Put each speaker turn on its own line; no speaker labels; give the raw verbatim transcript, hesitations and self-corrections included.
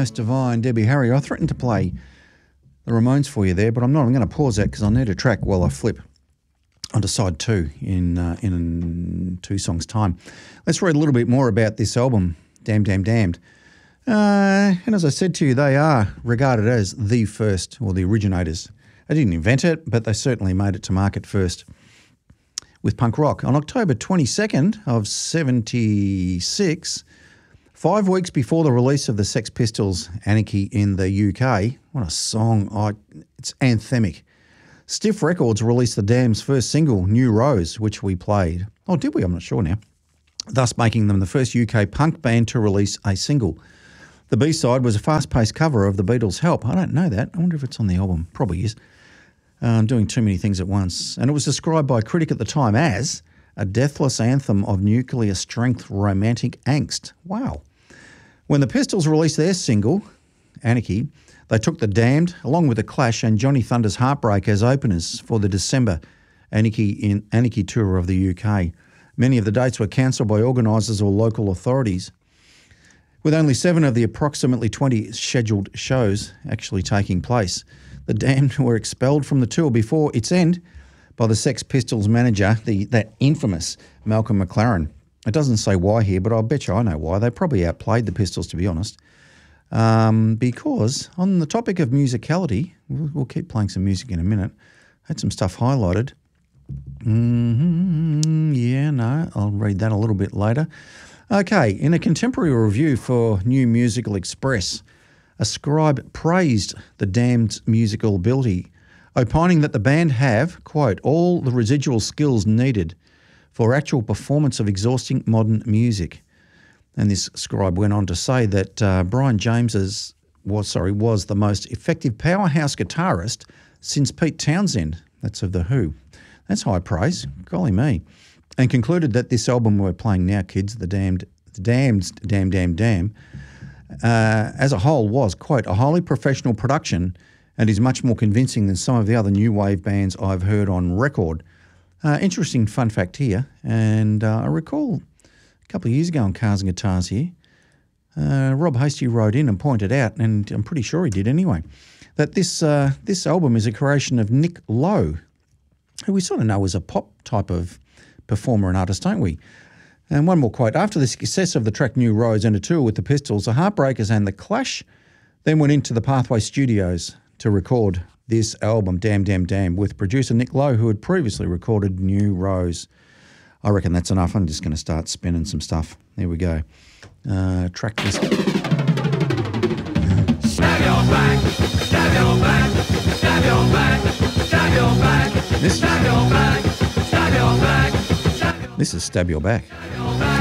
Most Divine, Debbie Harry. I threatened to play the Ramones for you there, but I'm not. I'm going to pause that because I need a track while I flip onto side two in, uh, in two songs' time. Let's read a little bit more about this album, Damned, Damned, Damned. Uh, and as I said to you, they are regarded as the first, or the originators. They didn't invent it, but they certainly made it to market first with punk rock. On October twenty-second of seventy-six, five weeks before the release of the Sex Pistols' Anarchy in the U K, what a song, I, it's anthemic. Stiff Records released the Damned's first single, New Rose, which we played. Oh, did we? I'm not sure now. Thus making them the first U K punk band to release a single. The B-side was a fast-paced cover of the Beatles' Help. I don't know that. I wonder if it's on the album. Probably is. Uh, I'm doing too many things at once. And it was described by a critic at the time as a deathless anthem of nuclear strength romantic angst. Wow. When the Pistols released their single, Anarchy, they took the Damned, along with The Clash and Johnny Thunder's Heartbreak as openers for the December Anarchy, in, Anarchy tour of the U K. Many of the dates were cancelled by organisers or local authorities, with only seven of the approximately twenty scheduled shows actually taking place. The Damned were expelled from the tour before its end by the Sex Pistols manager, the that infamous Malcolm McLaren. It doesn't say why here, but I'll bet you I know why. They probably outplayed the Pistols, to be honest. Um, because on the topic of musicality, we'll, we'll keep playing some music in a minute. I had some stuff highlighted. Mm-hmm, yeah, no, I'll read that a little bit later. Okay, in a contemporary review for New Musical Express, a scribe praised the Damned's musical ability, opining that the band have, quote, all the residual skills needed for actual performance of exhausting modern music. And this scribe went on to say that uh, Brian James's was sorry was the most effective powerhouse guitarist since Pete Townsend. That's of The Who. That's high praise. Golly me. And concluded that this album we're playing now, kids, the Damned, the Damned's Damn Damn Damn, uh, as a whole was, quote, a highly professional production and is much more convincing than some of the other new wave bands I've heard on record. Uh, interesting fun fact here, and uh, I recall a couple of years ago on Cars and Guitars here, uh, Rob Hasty wrote in and pointed out, and I'm pretty sure he did anyway, that this uh, this album is a creation of Nick Lowe, who we sort of know as a pop type of performer and artist, don't we? And one more quote. After the success of the track New Rose and a tour with the Pistols, the Heartbreakers and the Clash then went into the Pathway Studios to record this album, Damn, Damn, Damn, with producer Nick Lowe, who had previously recorded New Rose. I reckon that's enough. I'm just going to start spinning some stuff. There we go. Uh, track this.
Stab your back, stab your back, stab your back, stab your back,
this,
stab your back, stab your back, stab your
this is Stab Your Back.
back.